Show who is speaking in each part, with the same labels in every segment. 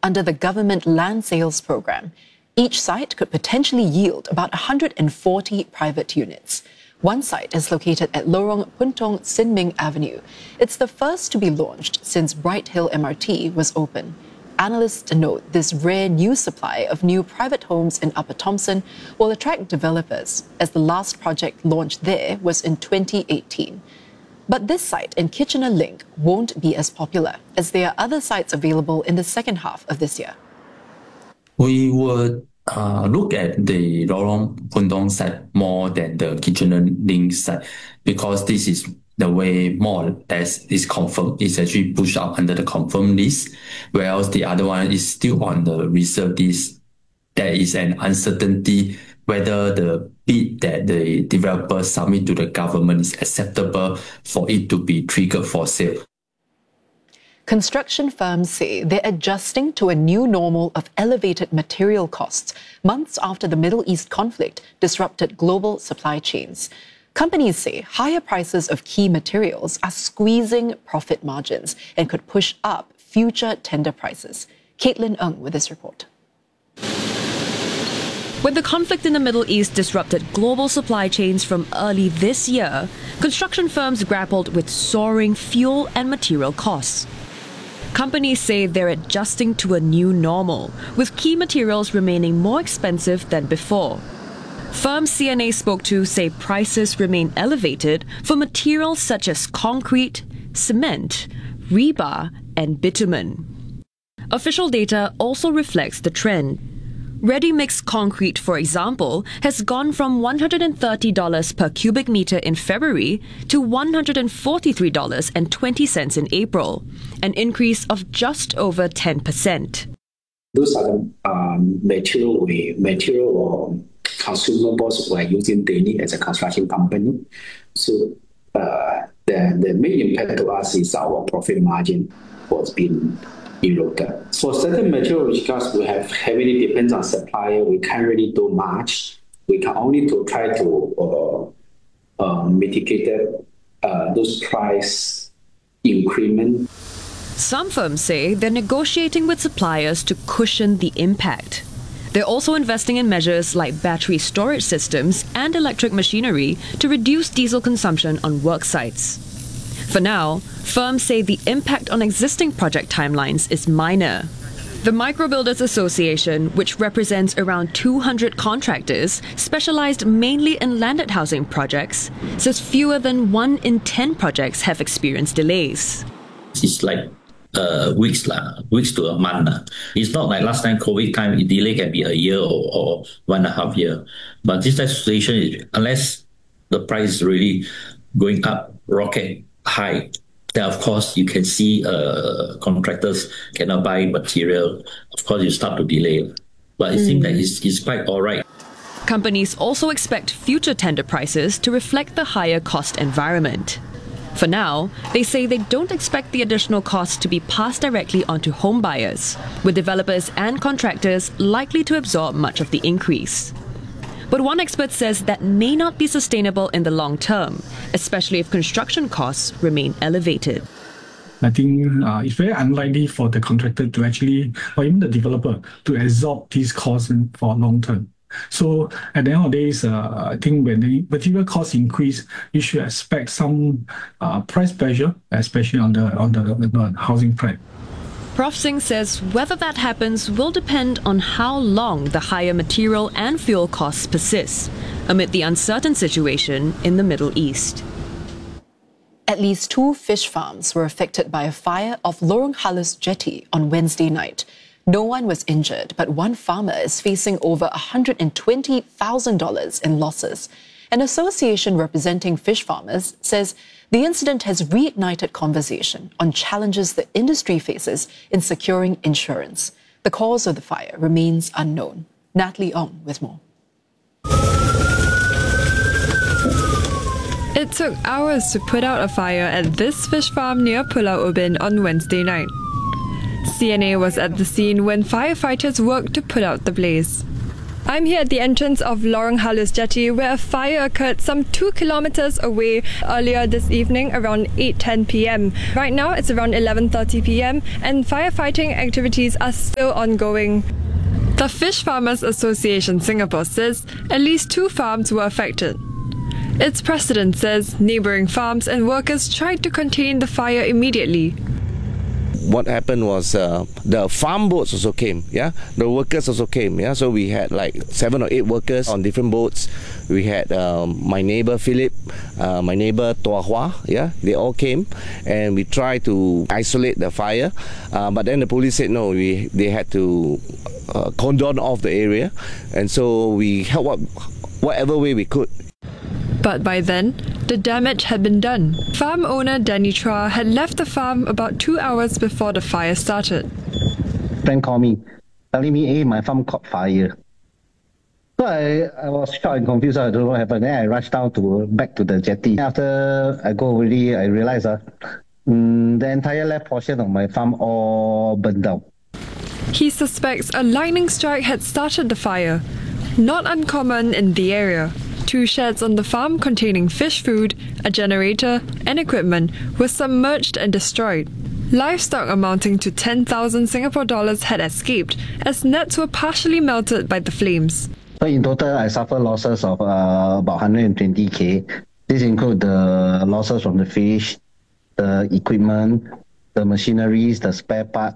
Speaker 1: under the government land sales program. Each site could potentially yield about 140 private units. One site is located at Lorong Puntong Sin Ming Avenue. It's the first to be launched since Bright Hill MRT was open. Analysts note this rare new supply of new private homes in Upper Thomson will attract developers, as the last project launched there was in 2018. But this site in Kitchener Link won't be as popular, as there are other sites available in the second half of this year.
Speaker 2: We would look at the Lorong Puntong site more than the Kitchener Link site, because this is the way more or less is confirmed. It's actually pushed up under the confirmed list, whereas the other one is still on the reserve list. There is an uncertainty whether the bid that the developers submit to the government is acceptable for it to be triggered for sale.
Speaker 1: Construction firms say they're adjusting to a new normal of elevated material costs months after the Middle East conflict disrupted global supply chains. Companies say higher prices of key materials are squeezing profit margins and could push up future tender prices. Caitlin Ng with this report.
Speaker 3: When the conflict in the Middle East disrupted global supply chains from early this year, construction firms grappled with soaring fuel and material costs. Companies say they're adjusting to a new normal, with key materials remaining more expensive than before. Firms CNA spoke to say prices remain elevated for materials such as concrete, cement, rebar, and bitumen. Official data also reflects the trend. Ready-mix concrete, for example, has gone from $130 per cubic meter in February to $143.20 in April, an increase of just over 10%.
Speaker 4: Those are the material or consumables we're using daily as a construction company. So the main impact to us is our profit margin was being eroded. For certain materials, because we have heavily depends on supplier, we can't really do much. We can only to try to mitigate those price increment.
Speaker 3: Some firms say they're negotiating with suppliers to cushion the impact. They're also investing in measures like battery storage systems and electric machinery to reduce diesel consumption on work sites. For now, firms say the impact on existing project timelines is minor. The Microbuilders Association, which represents around 200 contractors specialized mainly in landed housing projects, says fewer than 1 in 10 projects have experienced delays.
Speaker 5: It's like weeks to a month. It's not like last time COVID time, delay can be a year or 1.5 years. But this type of situation is, unless the price is really going up, rocket high, then of course you can see contractors cannot buy material. Of course you start to delay. But it seems that it's quite all right.
Speaker 3: Companies also expect future tender prices to reflect the higher cost environment. For now, they say they don't expect the additional costs to be passed directly onto home buyers, with developers and contractors likely to absorb much of the increase. But one expert says that may not be sustainable in the long term, especially if construction costs remain elevated.
Speaker 6: I think it's very unlikely for the contractor to actually, or even the developer, to absorb these costs for long term. So at the end of the day, I think when the material costs increase, you should expect some price pressure, especially on the housing price.
Speaker 3: Prof Singh says whether that happens will depend on how long the higher material and fuel costs persist amid the uncertain situation in the Middle East.
Speaker 1: At least 2 fish farms were affected by a fire off Lorong Halus Jetty on Wednesday night. No one was injured, but one farmer is facing over $120,000 in losses. An association representing fish farmers says the incident has reignited conversation on challenges the industry faces in securing insurance. The cause of the fire remains unknown. Natalie Ong with more.
Speaker 7: It took hours to put out a fire at this fish farm near Pulau Ubin on Wednesday night. CNA was at the scene when firefighters worked to put out the blaze. I'm here at the entrance of Lorong Halus Jetty, where a fire occurred some 2 kilometers away earlier this evening around 8:10 p.m. Right now it's around 11:30 p.m. and firefighting activities are still ongoing. The Fish Farmers Association Singapore says at least 2 farms were affected. Its president says neighbouring farms and workers tried to contain the fire immediately.
Speaker 8: What happened was the farm boats also came, the workers also came, so we had like 7 or 8 workers on different boats. We had my neighbor Philip, my neighbor Tua Hua, they all came and we tried to isolate the fire, but then the police said no, they had to cordon off the area, and so we helped up whatever way we could.
Speaker 7: But by then, the damage had been done. Farm owner Danny Chua had left the farm about 2 hours before the fire started.
Speaker 9: Friend called me, telling me, hey, my farm caught fire. So I was shocked and confused. I don't know what happened. Then I rushed down back to the jetty. After I go already, I realized the entire left portion of my farm all burned down.
Speaker 7: He suspects a lightning strike had started the fire. Not uncommon in the area. 2 sheds on the farm containing fish food, a generator, and equipment were submerged and destroyed. Livestock amounting to 10,000 Singapore dollars had escaped as nets were partially melted by the flames.
Speaker 9: So in total, I suffered losses of about 120k. This includes the losses from the fish, the equipment, the machineries, the spare part,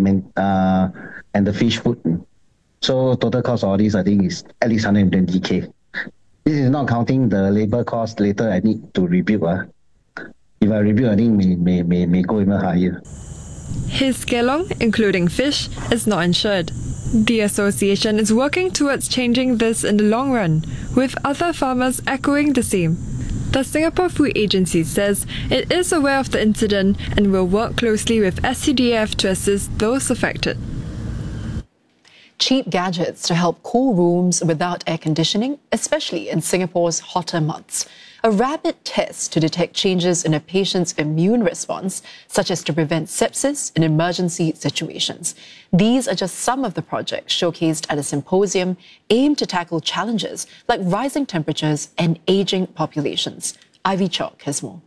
Speaker 9: and the fish food. So total cost of all this, I think, is at least 120k. This is not counting the labor cost later I need to rebuild. If I rebuild, I think may go even higher.
Speaker 7: His kelong, including fish, is not insured. The association is working towards changing this in the long run, with other farmers echoing the same. The Singapore Food Agency says it is aware of the incident and will work closely with SCDF to assist those affected.
Speaker 1: Cheap gadgets to help cool rooms without air conditioning, especially in Singapore's hotter months. A rapid test to detect changes in a patient's immune response, such as to prevent sepsis in emergency situations. These are just some of the projects showcased at a symposium aimed to tackle challenges like rising temperatures and aging populations. Ivy Chalk has more.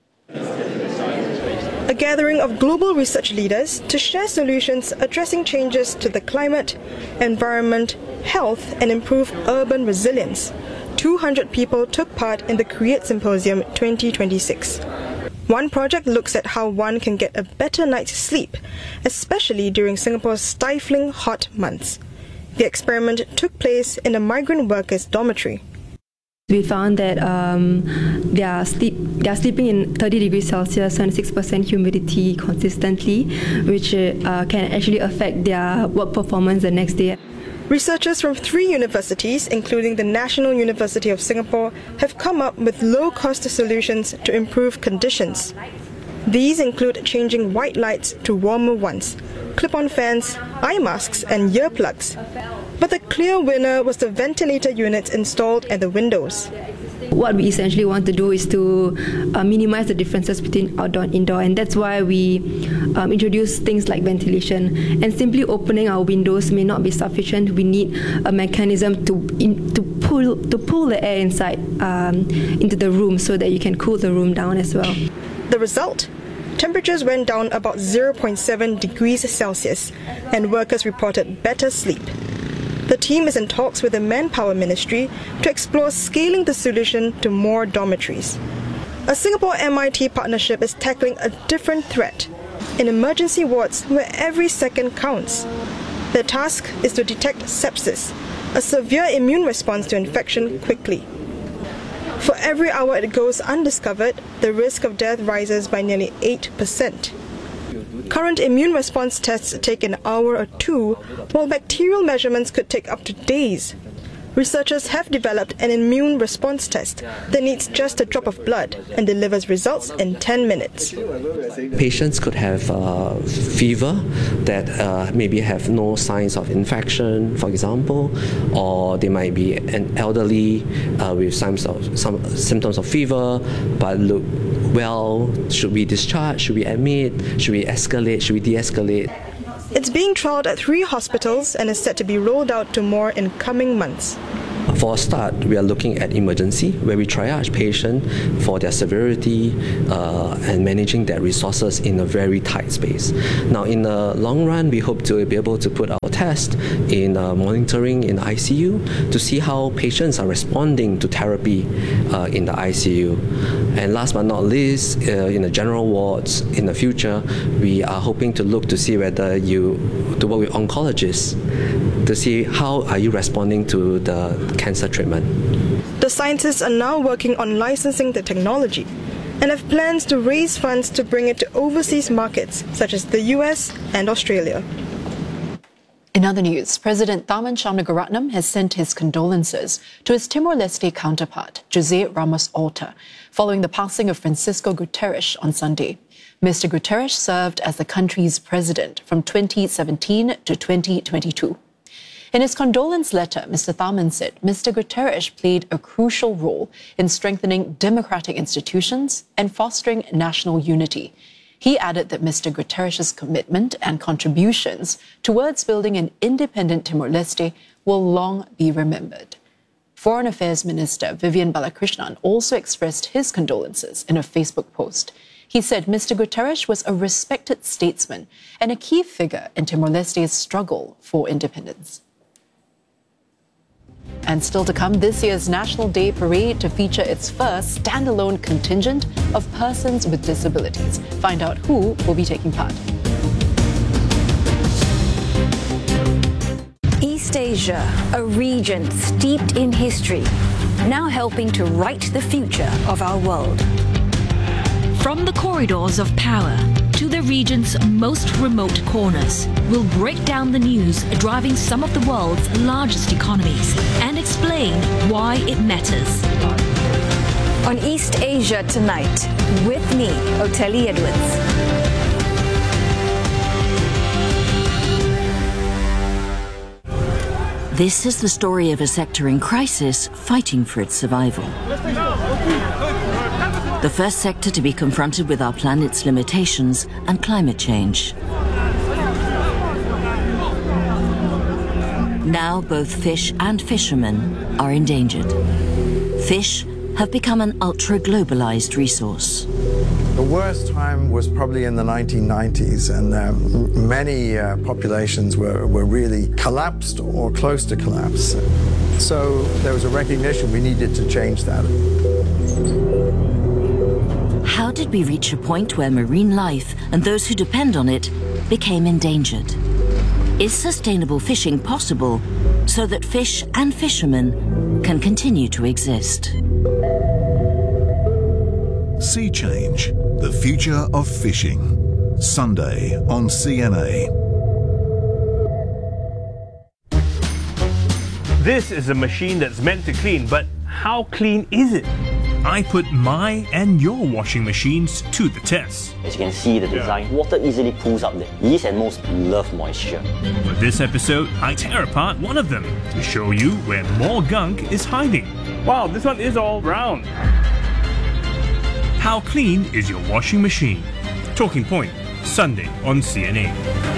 Speaker 10: A gathering of global research leaders to share solutions addressing changes to the climate, environment, health, and improve urban resilience. 200 people took part in the Create Symposium 2026. One project looks at how one can get a better night's sleep, especially during Singapore's stifling hot months. The experiment took place in a migrant workers' dormitory.
Speaker 11: We found that they are sleeping in 30 degrees Celsius and 6% humidity consistently, which can actually affect their work performance the next day.
Speaker 10: Researchers from 3 universities, including the National University of Singapore, have come up with low-cost solutions to improve conditions. These include changing white lights to warmer ones, clip-on fans, eye masks and earplugs. But the clear winner was the ventilator units installed at the windows.
Speaker 11: What we essentially want to do is to minimize the differences between outdoor and indoor, and that's why we introduce things like ventilation. And simply opening our windows may not be sufficient. We need a mechanism to pull the air inside into the room so that you can cool the room down as well.
Speaker 10: The result? Temperatures went down about 0.7 degrees Celsius, and workers reported better sleep. The team is in talks with the Manpower Ministry to explore scaling the solution to more dormitories. A Singapore-MIT partnership is tackling a different threat in emergency wards where every second counts. Their task is to detect sepsis, a severe immune response to infection, quickly. For every hour it goes undiscovered, the risk of death rises by nearly 8%. Current immune response tests take an hour or 2, while bacterial measurements could take up to days. Researchers have developed an immune response test that needs just a drop of blood and delivers results in 10 minutes.
Speaker 12: Patients could have fever that maybe have no signs of infection, for example, or they might be an elderly with some symptoms of fever but look well. Should we discharge? Should we admit? Should we escalate? Should we de-escalate?
Speaker 10: It's being trialled at 3 hospitals and is set to be rolled out to more in coming months.
Speaker 12: For a start, we are looking at emergency, where we triage patients for their severity and managing their resources in a very tight space. Now, in the long run, we hope to be able to put our test in monitoring in the ICU to see how patients are responding to therapy in the ICU. And last but not least, in the general wards, in the future, we are hoping to look to see whether to work with oncologists to see how are you responding to the cancer treatment.
Speaker 10: The scientists are now working on licensing the technology and have plans to raise funds to bring it to overseas markets such as the US and Australia.
Speaker 1: In other news, President Tharman Shanmugaratnam has sent his condolences to his Timor-Leste counterpart, José Ramos Horta, following the passing of Francisco Guterres on Sunday. Mr. Guterres served as the country's president from 2017 to 2022. In his condolence letter, Mr. Tharman said Mr. Guterres played a crucial role in strengthening democratic institutions and fostering national unity. He added that Mr. Guterres' commitment and contributions towards building an independent Timor-Leste will long be remembered. Foreign Affairs Minister Vivian Balakrishnan also expressed his condolences in a Facebook post. He said Mr. Guterres was a respected statesman and a key figure in Timor-Leste's struggle for independence. And still to come, this year's National Day Parade to feature its first standalone contingent of persons with disabilities. Find out who will be taking part.
Speaker 13: East Asia, a region steeped in history, now helping to write the future of our world.
Speaker 14: From the corridors of power to the region's most remote corners, we'll break down the news driving some of the world's largest economies and explain why it matters.
Speaker 13: On East Asia Tonight, with me, Oteli Edwards.
Speaker 15: This is the story of a sector in crisis fighting for its survival. The first sector to be confronted with our planet's limitations and climate change. Now both fish and fishermen are endangered. Fish have become an ultra-globalized resource.
Speaker 16: The worst time was probably in the 1990s, and many populations were really collapsed or close to collapse. So there was a recognition we needed to change that.
Speaker 15: How did we reach a point where marine life and those who depend on it became endangered? Is sustainable fishing possible so that fish and fishermen can continue to exist?
Speaker 17: Sea Change, the future of fishing. Sunday on CNA.
Speaker 18: This is a machine that's meant to clean, but how clean is it? I put my and your washing machines to the test.
Speaker 19: As you can see the design, water easily pools up there. Yeast and mold love moisture.
Speaker 18: For this episode, I tear apart one of them to show you where more gunk is hiding. Wow, this one is all brown. How clean is your washing machine? Talking Point, Sunday on CNA.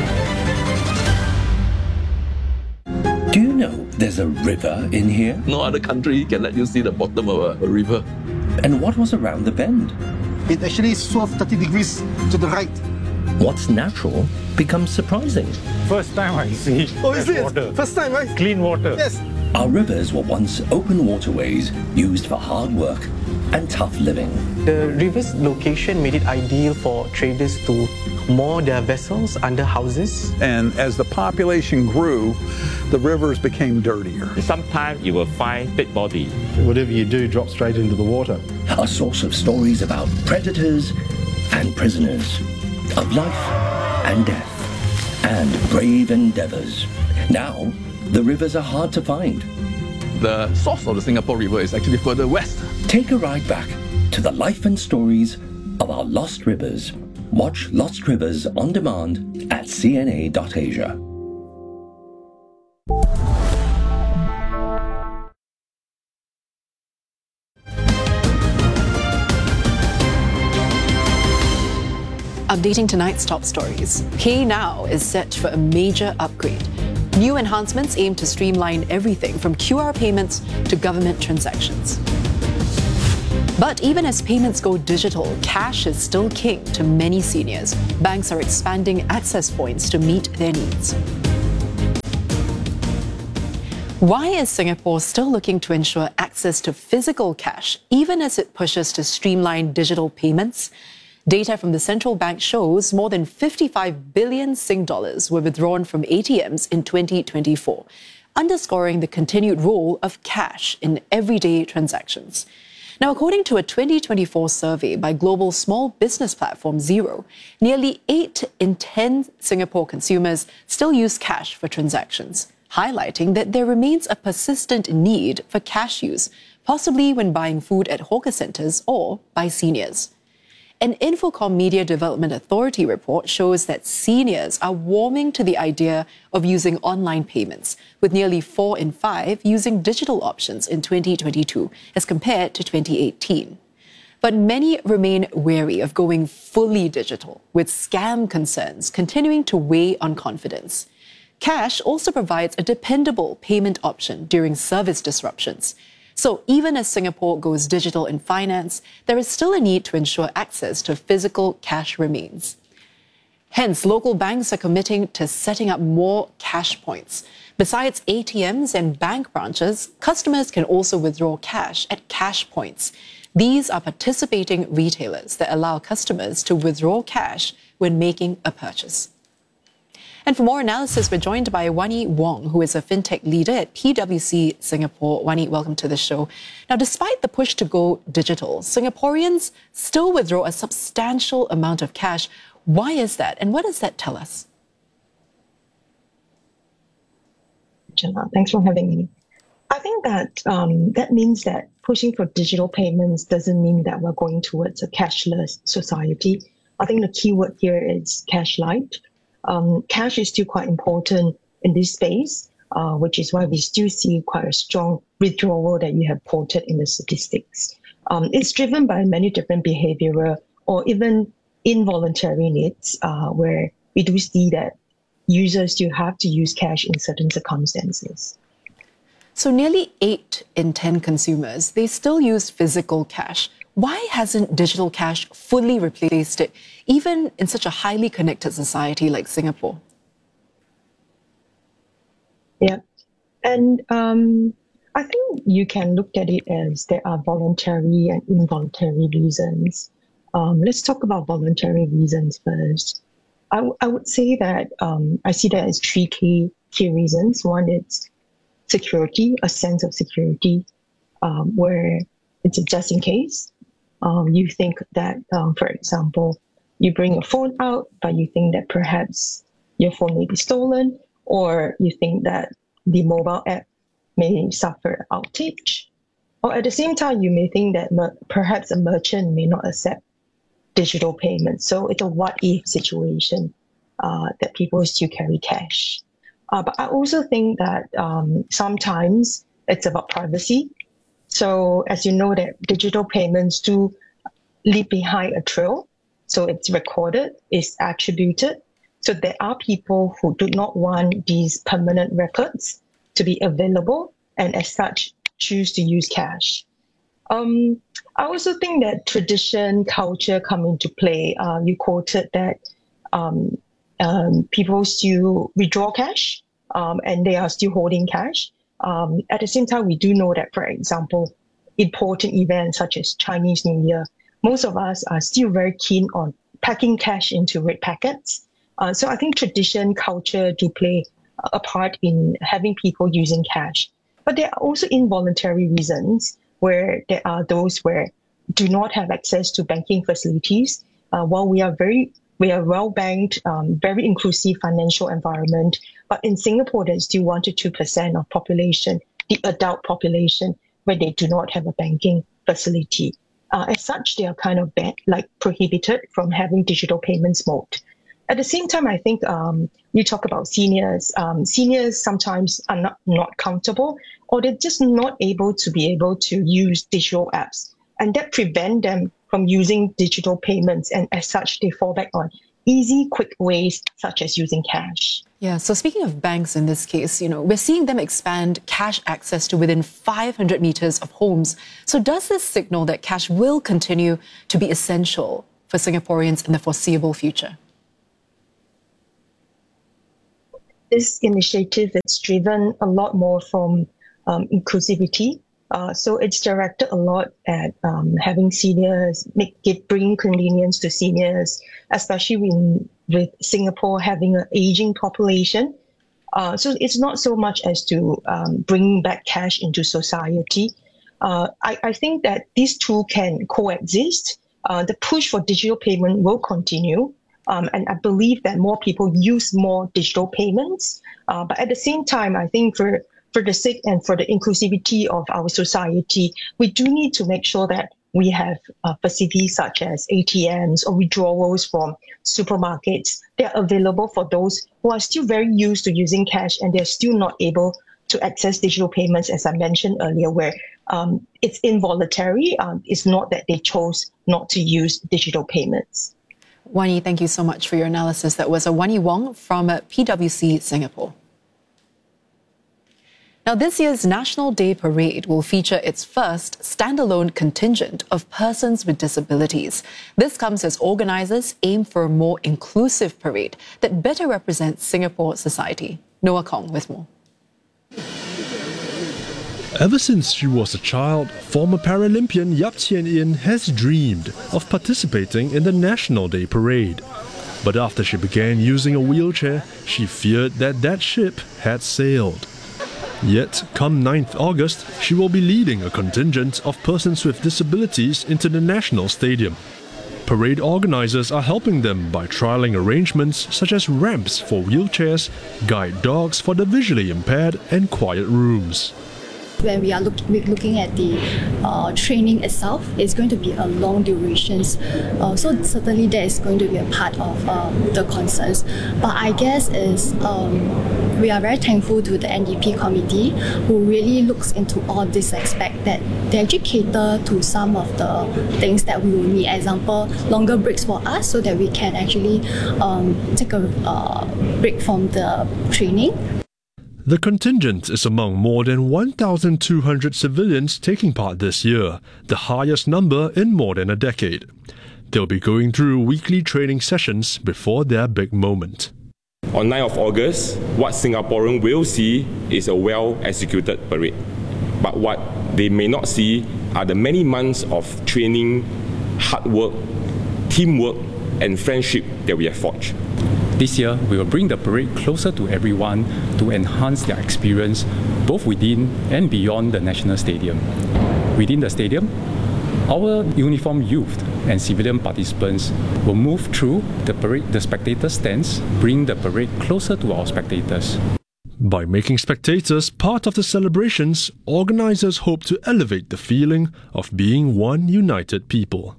Speaker 20: Do you know there's a river in here?
Speaker 21: No other country can let you see the bottom of a river.
Speaker 20: And what was around the bend?
Speaker 22: It actually swerved 30 degrees to the right.
Speaker 20: What's natural becomes surprising.
Speaker 23: First time I see water.
Speaker 22: First time, right?
Speaker 23: Clean water.
Speaker 22: Yes.
Speaker 20: Our rivers were once open waterways used for hard work and tough living.
Speaker 24: The river's location made it ideal for traders to moor their vessels under houses.
Speaker 25: And as the population grew, the rivers became dirtier.
Speaker 26: Sometimes you will find dead body.
Speaker 23: Whatever you do drops straight into the water.
Speaker 20: A source of stories about predators and prisoners, of life and death, and brave endeavors. Now, the rivers are hard to find.
Speaker 21: The source of the Singapore River is actually further west.
Speaker 20: Take a ride back to the life and stories of our lost rivers. Watch Lost Rivers on demand at cna.asia.
Speaker 1: A Updating tonight's top stories. PayNow is set for a major upgrade. New enhancements aim to streamline everything from QR payments to government transactions. But even as payments go digital, cash is still king to many seniors. Banks are expanding access points to meet their needs. Why is Singapore still looking to ensure access to physical cash, even as it pushes to streamline digital payments? Data from the central bank shows more than 55 billion Sing dollars were withdrawn from ATMs in 2024, underscoring the continued role of cash in everyday transactions. Now, according to a 2024 survey by global small business platform Xero, nearly 8 in 10 Singapore consumers still use cash for transactions, highlighting that there remains a persistent need for cash use, possibly when buying food at hawker centres or by seniors. An Infocom Media Development Authority report shows that seniors are warming to the idea of using online payments, with nearly 4 in 5 using digital options in 2022 as compared to 2018. But many remain wary of going fully digital, with scam concerns continuing to weigh on confidence. Cash also provides a dependable payment option during service disruptions. So even as Singapore goes digital in finance, there is still a need to ensure access to physical cash remains. Hence, local banks are committing to setting up more cash points. Besides ATMs and bank branches, customers can also withdraw cash at cash points. These are participating retailers that allow customers to withdraw cash when making a purchase. And for more analysis, we're joined by Wani Wong, who is a fintech leader at PwC Singapore. Wani, welcome to the show. Now, despite the push to go digital, Singaporeans still withdraw a substantial amount of cash. Why is that? And what does that tell us?
Speaker 2: Jenna, thanks for having me. I think that that means that pushing for digital payments doesn't mean that we're going towards a cashless society. I think the key word here is cash light. Cash is still quite important in this space, which is why we still see quite a strong withdrawal that you have quoted in the statistics. It's driven by many different behavioral or even involuntary needs, where we do see that users still have to use cash in certain circumstances.
Speaker 1: So nearly 8 in 10 consumers, they still use physical cash. Why hasn't digital cash fully replaced it, even in such a highly connected society like Singapore?
Speaker 2: Yeah, and I think you can look at it as there are voluntary and involuntary reasons. Let's talk about voluntary reasons first. I would say that I see that as 3 key reasons. One is security, a sense of security, where it's a just in case. You think that, for example, you bring your phone out, but you think that perhaps your phone may be stolen, or you think that the mobile app may suffer outage. Or at the same time, you may think that perhaps a merchant may not accept digital payments. So it's a what-if situation that people still carry cash. But I also think that sometimes it's about privacy. So as you know, that digital payments do leave behind a trail. So it's recorded, it's attributed. So there are people who do not want these permanent records to be available and as such choose to use cash. I also think that tradition, culture come into play. You quoted that people still withdraw cash and they are still holding cash. At the same time, we do know that, for example, important events such as Chinese New Year, most of us are still very keen on packing cash into red packets. So I think tradition, culture do play a part in having people using cash. But there are also involuntary reasons where there are those where do not have access to banking facilities. While we are well-banked, very inclusive financial environment, but in Singapore, there's still 1 to 2% of population, the adult population, where they do not have a banking facility. As such, they are kind of prohibited from having digital payments mode. At the same time, I think you talk about seniors. Seniors sometimes are not comfortable, or they're just not able to use digital apps. And that prevents them from using digital payments. And as such, they fall back on easy, quick ways such as using cash.
Speaker 1: Yeah, so speaking of banks in this case, we're seeing them expand cash access to within 500 meters of homes. So does this signal that cash will continue to be essential for Singaporeans in the foreseeable future?
Speaker 2: This initiative is driven a lot more from inclusivity. So it's directed a lot at having seniors, bringing convenience to seniors, especially with Singapore having an aging population. So it's not so much as to bring back cash into society. I think that these two can coexist. The push for digital payment will continue. And I believe that more people use more digital payments. But at the same time, I think for the sake and for the inclusivity of our society, we do need to make sure that we have facilities such as ATMs or withdrawals from supermarkets. They're available for those who are still very used to using cash and they're still not able to access digital payments, as I mentioned earlier, where it's involuntary. It's not that they chose not to use digital payments.
Speaker 1: Wan Yee, thank you so much for your analysis. That was Wan Yee Wong from PwC Singapore. Now, this year's National Day Parade will feature its first standalone contingent of persons with disabilities. This comes as organisers aim for a more inclusive parade that better represents Singapore society. Noah Kong with more.
Speaker 3: Ever since she was a child, former Paralympian Yap Chien Yin has dreamed of participating in the National Day Parade. But after she began using a wheelchair, she feared that ship had sailed. Yet, come 9th August, she will be leading a contingent of persons with disabilities into the National Stadium. Parade organisers are helping them by trialling arrangements such as ramps for wheelchairs, guide dogs for the visually impaired, and quiet rooms.
Speaker 4: When we are looking at the training itself, it's going to be a long duration. So certainly that is going to be a part of the concerns. But I guess we are very thankful to the NDP committee who really looks into all this aspect, that they actually cater to some of the things that we will need. Example, longer breaks for us so that we can actually take a break from the training.
Speaker 3: The contingent is among more than 1,200 civilians taking part this year, the highest number in more than a decade. They'll be going through weekly training sessions before their big moment.
Speaker 26: On 9th of August, what Singaporeans will see is a well-executed parade. But what they may not see are the many months of training, hard work, teamwork, and friendship that we have forged.
Speaker 5: This year, we will bring the parade closer to everyone to enhance their experience both within and beyond the National Stadium. Within the stadium, our uniformed youth and civilian participants will move through the spectator stands, bring the parade closer to our spectators.
Speaker 3: By making spectators part of the celebrations, organisers hope to elevate the feeling of being one united people.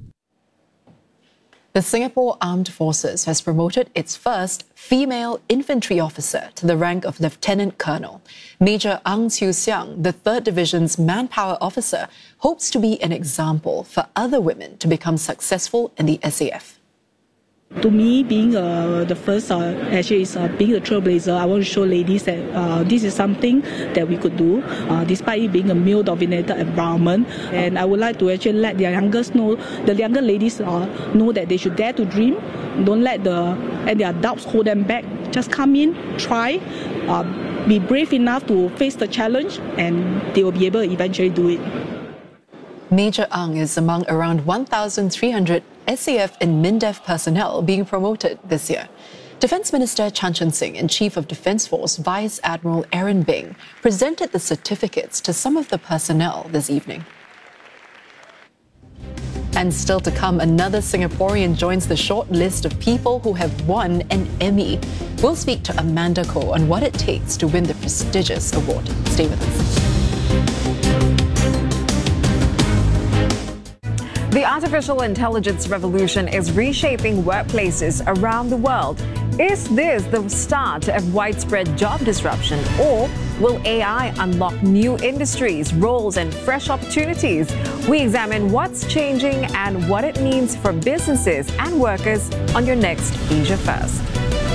Speaker 1: The Singapore Armed Forces has promoted its first female infantry officer to the rank of Lieutenant Colonel. Major Ang Chiu Siang, the 3rd Division's manpower officer, hopes to be an example for other women to become successful in the SAF.
Speaker 6: To me, being the first, actually is being a trailblazer, I want to show ladies that this is something that we could do, despite it being a male-dominated environment. And I would like to actually let the younger ladies know that they should dare to dream. Don't let their doubts hold them back. Just come in, try, be brave enough to face the challenge, and they will be able to eventually do it.
Speaker 1: Major Ang is among around 1,300 SAF and MINDEF personnel being promoted this year. Defence Minister Chan Chun Sing and Chief of Defence Force Vice Admiral Aaron Beng presented the certificates to some of the personnel this evening. And still to come, another Singaporean joins the short list of people who have won an Emmy. We'll speak to Amanda Koh on what it takes to win the prestigious award. Stay with us.
Speaker 8: The artificial intelligence revolution is reshaping workplaces around the world.
Speaker 7: Is this the start of widespread job disruption, or will AI unlock new industries, roles, and fresh opportunities? We examine what's changing and what it means for businesses and workers on your next Asia First.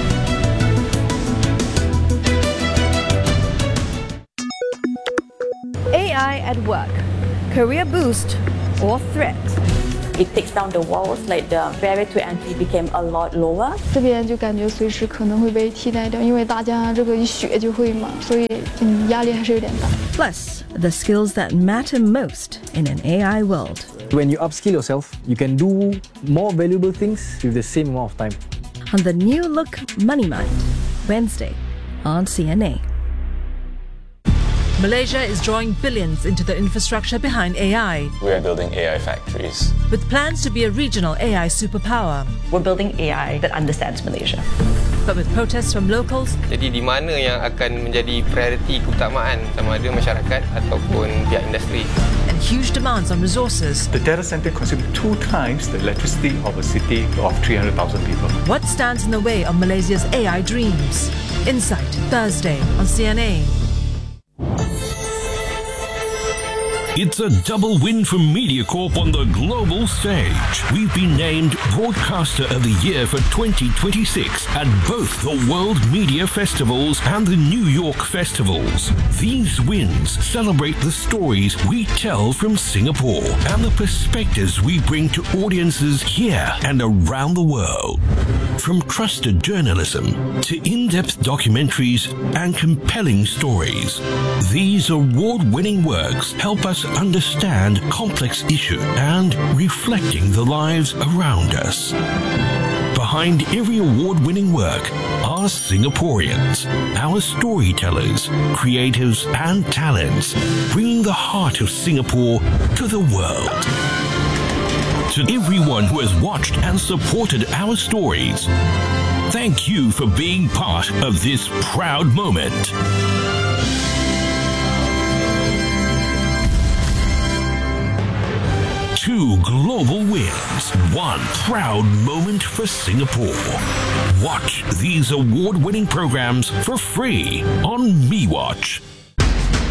Speaker 8: AI at work, career boost or threat?
Speaker 9: It takes down the walls, like the barrier to entry became a lot lower.
Speaker 10: 这边就感觉随时可能会被替代掉，因为大家这个一学就会嘛，所以压力还是有点大。
Speaker 8: Plus, the skills that matter most in an AI world.
Speaker 11: When you upskill yourself, you can do more valuable things with the same amount of time.
Speaker 8: On the new look Money Mind, Wednesday on CNA.
Speaker 12: Malaysia is drawing billions into the infrastructure behind AI.
Speaker 27: We are building AI factories.
Speaker 12: With plans to be a regional AI superpower.
Speaker 9: We're building AI that understands Malaysia.
Speaker 12: But with protests from locals.
Speaker 28: Jadi di mana yang akan menjadi prioriti keutamaan sama ada masyarakat ataupun pihak industri.
Speaker 12: And huge demands on resources.
Speaker 29: The data center consumes 2 times the electricity of a city of 300,000 people.
Speaker 12: What stands in the way of Malaysia's AI dreams? Insight, Thursday on CNA.
Speaker 30: It's a double win for MediaCorp on the global stage. We've been named Broadcaster of the Year for 2026 at both the World Media Festivals and the New York Festivals. These wins celebrate the stories we tell from Singapore and the perspectives we bring to audiences here and around the world. From trusted journalism to in-depth documentaries and compelling stories, these award-winning works help us understand complex issues and reflecting the lives around us. Behind every award-winning work are Singaporeans, our storytellers, creatives and talents, bringing the heart of Singapore to the world. To everyone who has watched and supported our stories, thank you for being part of this proud moment. 2 global wins, 1 proud moment for Singapore. Watch these award-winning programs for free on MeWatch.